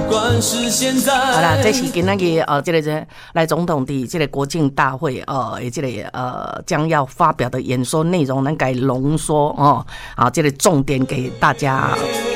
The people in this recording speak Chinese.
管是现在。 好啦，这是今仔日这个赖总统的这个国庆大会这个将要发表的演说内容，咱给浓缩这个重点给大家